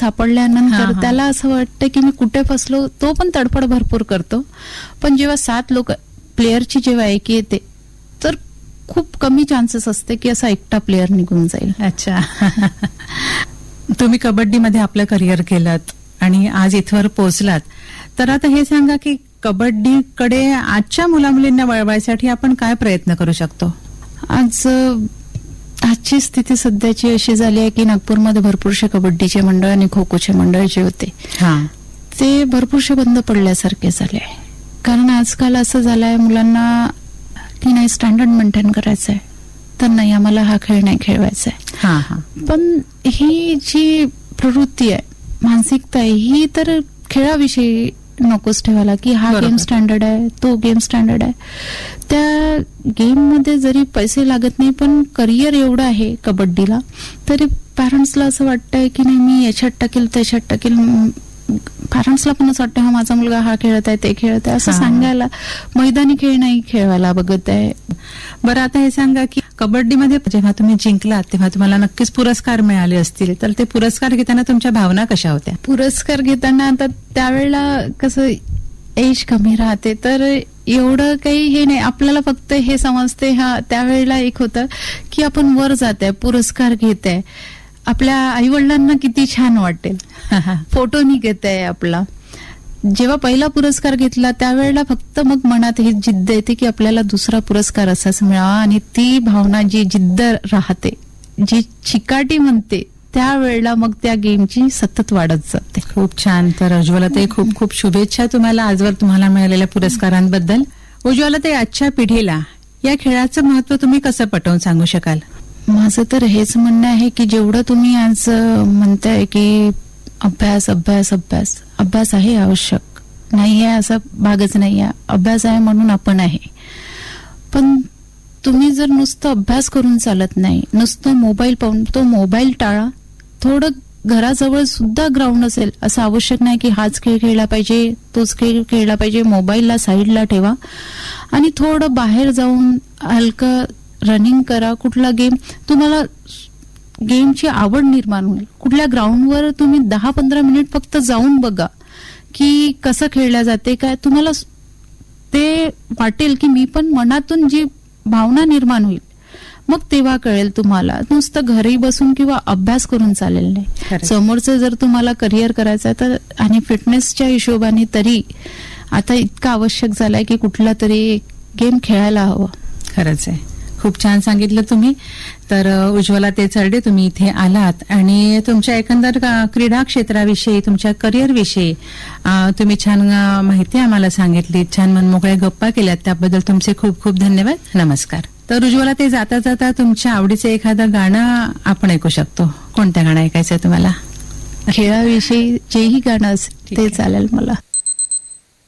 सापडल्यानंतर त्याला असं वाटतं की मी कुठे फसलो. तो पण तडफड भरपूर करतो. पण जेव्हा 7 लोक प्लेअरची जेव्हा ऐकी येते तर खूप कमी चान्सेस असते की असा एकटा प्लेअर निघून जाईल. अच्छा. तुम्ही कबड्डीमध्ये आपलं करिअर केलं आणि आज इथवर पोहोचलात, तर आता हे सांगा की कबड्डीकडे आजच्या मुलामुलींना वळवायसाठी आपण काय प्रयत्न करू शकतो? आजची स्थिती सध्याची अशी झाली आहे की नागपूरमध्ये भरपूरशे कबड्डीचे मंडळ आणि खो खोचे मंडळ जे होते ते भरपूरशे बंद पडल्यासारखे झाले आहे. कारण आजकाल असं झालंय मुलांना की नाही स्टँडर्ड मेंटेन करायचं आहे तर नाही आम्हाला हा खेळ नाही खेळवायचा आहे. पण ही जी प्रवृत्ती आहे, मानसिकता आहे, ही तर खेळाविषयी नकोच ठेवायला की हा गेम स्टँडर्ड आहे, तो गेम स्टँडर्ड आहे. त्या गेम मध्ये जरी पैसे लागत नाही पण करिअर एवढं आहे कबड्डीला, तरी पॅरेंट्सला असं वाटतंय की नाही मी याच्यात टाकेल त्याच्यात टाकेल. पॅरेंट्सला पण असं वाटतं हा माझा मुलगा हा खेळत आहे ते खेळत आहे असं सांगायला मैदानी खेळ नाही खेळवायला बघत आहे. बरं, आता हे सांगा की कबड्डीमध्ये जेव्हा तुम्ही जिंकलात तेव्हा तुम्हाला नक्कीच पुरस्कार मिळाले असतील, तर ते पुरस्कार घेताना तुमच्या भावना कशा होत्या? पुरस्कार घेताना आता त्यावेळेला कसं एज कमी राहते तर एवढं काही हे नाही, आपल्याला फक्त हे समजते त्यावेळेला एक होतं की आपण वर जात आहे, पुरस्कार घेत आहे, आपल्या आईवडिलांना किती छान वाटेल, फोटो निघत आहे आपला. जेव्हा पहिला पुरस्कार घेतला त्यावेळेला फक्त मग मनात ही जिद्द येते की आपल्याला दुसरा पुरस्कार असाच मिळावा, आणि ती भावना जी जिद्द राहते, जी चिकाटी म्हणते, त्यावेळेला मग त्या गेमची सतत वाढत जाते. खूप छान. तर उज्ज्वलाताई खूप खूप शुभेच्छा तुम्हाला आजवर तुम्हाला मिळालेल्या पुरस्कारांबद्दल. उज्ज्वलाताई, आजच्या पिढीला या खेळाचं महत्व तुम्ही कसं पटवून सांगू शकाल? माझं तर हेच म्हणणं आहे की जेवढं तुम्ही आज म्हणताय की अभ्यास अभ्यास अभ्यास अभ्यास आहे, आवश्यक नाही आहे असा भागच नाही आहे, अभ्यास आहे म्हणून आपण आहे. पण तुम्ही जर नुसतं अभ्यास करून चालत नाही, नुसतं मोबाईल पाहून, तो मोबाईल टाळा. थोडं घराजवळ सुद्धा ग्राउंड असेल असं आवश्यक नाही की हाच खेळ खेळला पाहिजे तोच खेळ खेळला पाहिजे. मोबाईलला साईडला ठेवा आणि थोडं बाहेर जाऊन हलकं रनिंग करा. कुठला गेम तुम्हाला गेमची आवड निर्माण होईल. कुठल्या ग्राउंडवर तुम्ही 10-15 मिनिट फक्त जाऊन बघा की कसं खेळल्या जाते, काय तुम्हाला ते वाटेल की मी पण, मनातून जी भावना निर्माण होईल मग तेव्हा कळेल तुम्हाला. नुसतं घरी बसून किंवा अभ्यास करून चालेल नाही. समोरचं जर तुम्हाला करिअर करायचं आहे तर, आणि फिटनेसच्या हिशोबाने तरी आता इतकं आवश्यक झालंय की कुठला तरी गेम खेळायला हवं. खरंच आहे, खूप छान सांगितलं तुम्ही. तर उज्ज्वलाताई चरडे, तुम्ही इथे आलात आणि तुमच्या एकंदर क्रीडा क्षेत्राविषयी, तुमच्या करिअर विषयी तुम्ही छान माहिती आम्हाला सांगितली, छान मनमोकळ्या गप्पा केल्यात, त्याबद्दल तुमचे खूप खूप धन्यवाद. नमस्कार. तर उज्ज्वलाताई, जाता जाता तुमच्या आवडीचं एखादं गाणं आपण ऐकू शकतो. कोणत्या गाणं ऐकायचंय तुम्हाला? खेळाविषयी जेही गाणं असेल ते चालेल मला.